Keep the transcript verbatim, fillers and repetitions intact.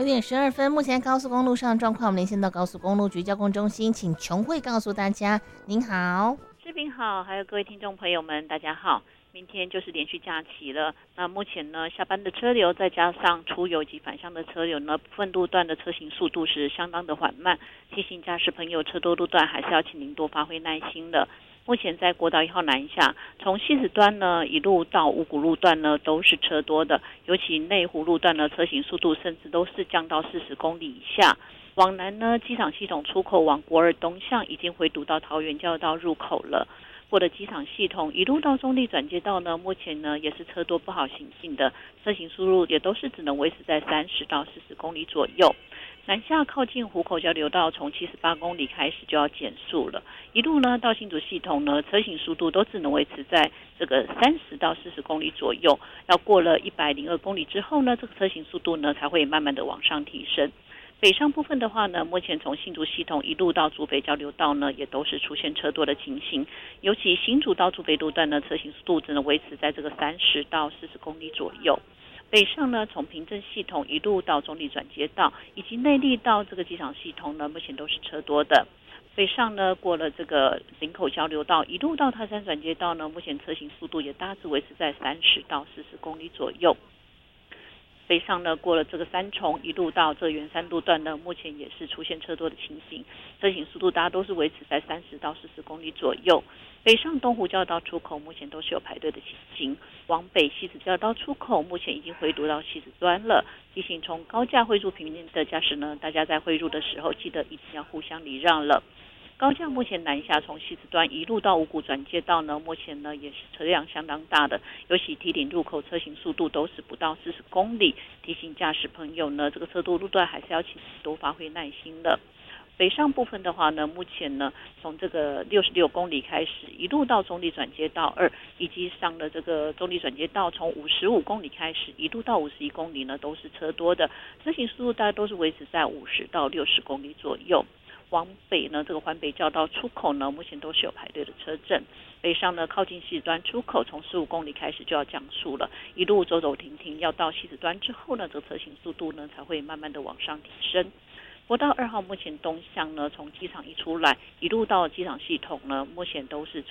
九点十二分，目前高速公路上状况，我们连线到高速公路局交通中心，请琼慧告诉大家。您好， 视频好，还有各位听众朋友们，大家好。明天就是连续假期了，那目前呢，下班的车流再加上出游及返乡的车流呢，部分路段的车行速度是相当的缓慢，提醒驾驶朋友车多路段还是要请您多发挥耐心的。目前在国道一号南下，从西子端呢一路到五股路段呢都是车多的，尤其内湖路段呢车行速度甚至都是降到四十公里以下。往南呢，机场系统出口往国二东向已经回堵到桃园交流道入口了。过了机场系统一路到中立转接道呢，目前呢也是车多不好行进的，车行速度也都是只能维持在三十到四十公里左右。南下靠近湖口交流道，从七十八公里开始就要减速了。一路呢到新竹系统呢，车行速度都只能维持在这个三十到四十公里左右。要过了一百零二公里之后呢，这个车行速度呢才会慢慢的往上提升。北上部分的话呢，目前从新竹系统一路到竹北交流道呢，也都是出现车多的情形。尤其新竹到竹北路段呢，车行速度只能维持在这个三十到四十公里左右。北上呢，从平镇系统一路到中立转接道，以及内坜到这个机场系统呢，目前都是车多的。北上呢，过了这个林口交流道，一路到泰山转接道呢，目前车行速度也大致维持在三十到四十公里左右。北上呢，过了这个三重一路到这圆山路段呢，目前也是出现车多的情形，车行速度大家都是维持在三十到四十公里左右。北上东湖交流道出口目前都是有排队的情形，往北西子交流道出口目前已经回堵到西子端了。提醒从高架汇入平面的驾驶呢，大家在汇入的时候记得一定要互相礼让了。高架目前南下从西子端一路到五股转接道呢，目前呢也是车辆相当大的，尤其堤顶入口车行速度都是不到四十公里，提醒驾驶朋友呢，这个车多路段还是要请多发挥耐心的。北上部分的话呢，目前呢从这个六十六公里开始，一路到中立转接道二，以及上了这个中立转接道从五十五公里开始，一路到五十一公里呢都是车多的，车行速度大概都是维持在五十到六十公里左右。往北呢，这个环北交道出口呢，目前都是有排队的车阵。北上呢，靠近西子端出口，从十五公里开始就要降速了，一路走走停停，要到西子端之后呢，这个车行速度呢才会慢慢的往上提升。国道二号目前东向呢，从机场一出来，一路到机场系统呢，目前都是